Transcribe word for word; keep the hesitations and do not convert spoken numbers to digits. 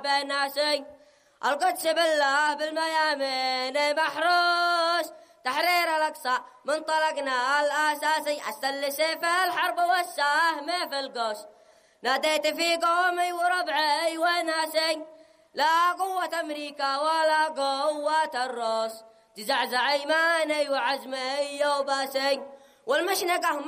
بين ناسي القدس بالله بالميامين محروس تحرير الأقصى منطلقنا الأساسي أستل سيف الحرب والسهم في القوس ناديت في قومي وربعي وناسي لا قوة أمريكا ولا قوة الروس تزعزع إيماني وعزمي وباسي والمشنقة